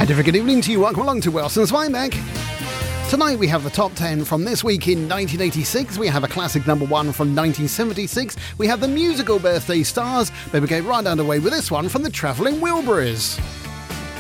And a very good evening to you. Welcome along to Wilson's Wayback. Tonight we have the top 10 from this week in 1986. We have a classic number 1 from 1976. We have the musical Birthday Stars, but we get right underway with this one from the Travelling Wilburys.